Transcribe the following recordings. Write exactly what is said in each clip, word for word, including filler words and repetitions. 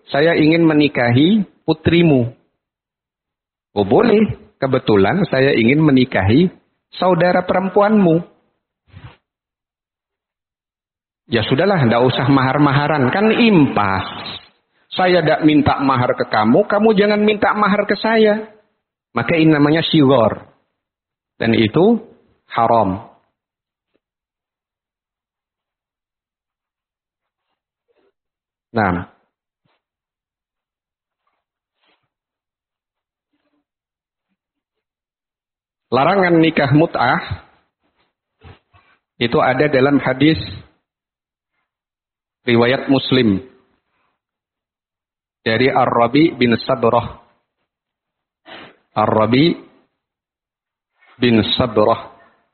saya ingin menikahi putrimu. Oh boleh, kebetulan saya ingin menikahi saudara perempuanmu. Ya sudahlah, tidak usah mahar-maharan, kan impas. Saya tidak minta mahar ke kamu, kamu jangan minta mahar ke saya. Maka ini namanya shighar. Dan itu haram. Nah, larangan nikah mut'ah itu ada dalam hadis riwayat Muslim dari Ar-Rabi bin Sabrah. Ar-Rabi bin Sabrah.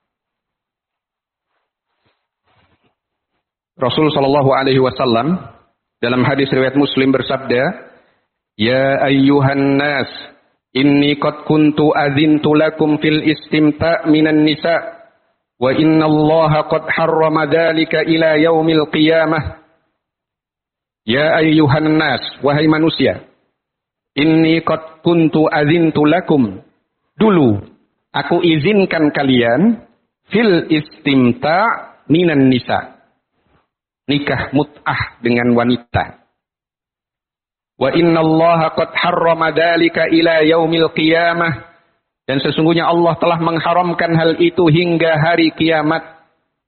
Rasul sallallahu alaihi wasallam dalam hadis riwayat Muslim bersabda, "Ya ayyuhan nas, inni qad kuntu adzintu lakum fil istimta' minan nisa, wa inna Allaha qad harrama dzalika ila yaumil qiyamah." Ya ayyuhan nas, wahai manusia, inni qad kuntu adzintu lakum, dulu aku izinkan kalian fil istimta' minan nisa, nikah mut'ah dengan wanita. Wa inna Allaha qad harrama dzalika ila yaumil qiyamah, dan sesungguhnya Allah telah mengharamkan hal itu hingga hari kiamat.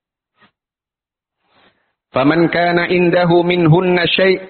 Faman kana indahu minhunna syai',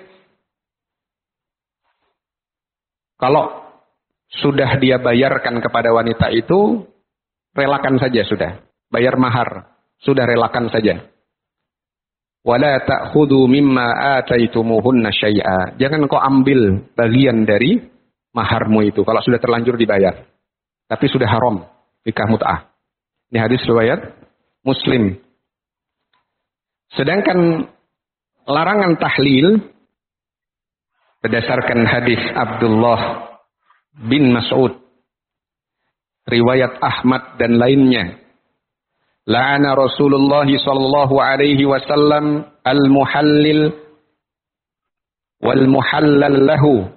kalau sudah dia bayarkan kepada wanita itu, relakan saja sudah. Bayar mahar, sudah relakan saja. Wala ta'khudhu mimma ataitumuhunna syai'a. Jangan kau ambil bagian dari maharmu itu kalau sudah terlanjur dibayar. Tapi sudah haram nikah mut'ah. Ini hadis riwayat Muslim. Sedangkan larangan tahlil berdasarkan hadis Abdullah bin Mas'ud, riwayat Ahmad dan lainnya. La'ana Rasulullah sallallahu alaihi wasallam al-muhallil wal muhallal lahu.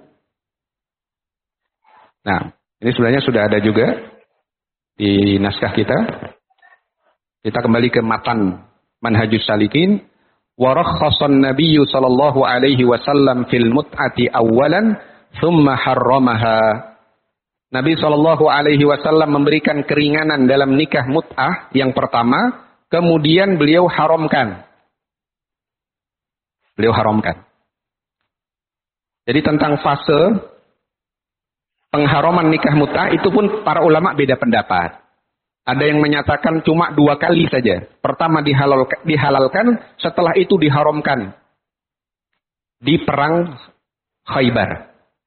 Nah, ini sebenarnya sudah ada juga di naskah kita. Kita kembali ke matan Manhajus Salikin. Wa rakhkhasan Nabiyyu sallallahu alaihi wasallam fil mut'ati awwalan thumma harramaha. Nabi shallallahu alaihi wasallam memberikan keringanan dalam nikah mut'ah yang pertama, kemudian beliau haramkan. Beliau haramkan. Jadi tentang fase pengharaman nikah mut'ah itu pun para ulama beda pendapat. Ada yang menyatakan cuma dua kali saja. Pertama dihalalkan, dihalalkan, setelah itu diharamkan. Di perang Khaybar.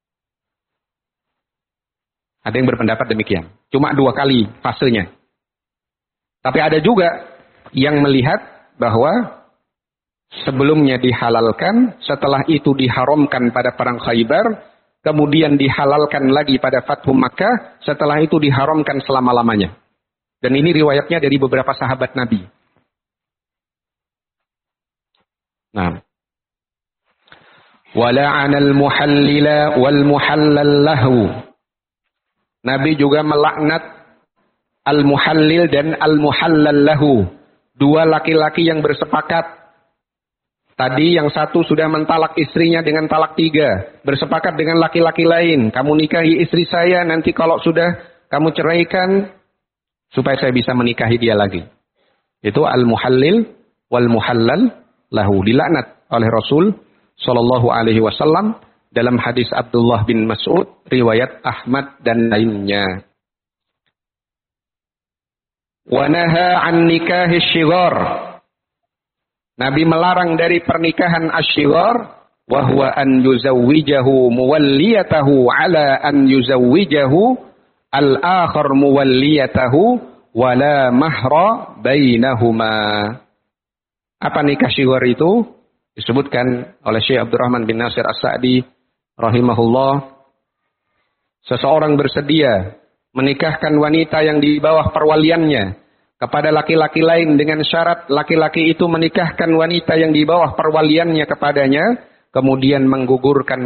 Ada yang berpendapat demikian. Cuma dua kali fasenya. Tapi ada juga yang melihat bahwa sebelumnya dihalalkan, setelah itu diharamkan pada perang Khaybar, kemudian dihalalkan lagi pada Fathu Makkah, setelah itu diharamkan selama-lamanya. Dan ini riwayatnya dari beberapa sahabat Nabi. Nah. Wala'anal muhallila wal muhallal lahu. Nabi juga melaknat al-muhallil dan al-muhallal lahu. Dua laki-laki yang bersepakat. Tadi yang satu sudah mentalak istrinya dengan talak tiga. Bersepakat dengan laki-laki lain. Kamu nikahi istri saya, nanti kalau sudah kamu ceraikan, supaya saya bisa menikahi dia lagi. Itu al-muhallil wal muhallal lahu. Dilaknat oleh Rasul sallallahu alaihi wasallam dalam hadis Abdullah bin Mas'ud, riwayat Ahmad dan lainnya. Wa naha an nikahi syighar. Nabi melarang dari pernikahan asy-syighar, wa huwa an yuzawwijahu muwalliyatahu ala an yuzawwijahu al-akhar muwalliyatahu wala mahra bainahuma. Apa nikah syighar itu? Disebutkan oleh Syekh Abdurrahman bin Nasir As-Sa'di rahimahullah. Seseorang bersedia menikahkan wanita yang di bawah perwaliannya kepada laki-laki lain dengan syarat laki-laki itu menikahkan wanita yang di bawah perwaliannya kepadanya, kemudian menggugurkan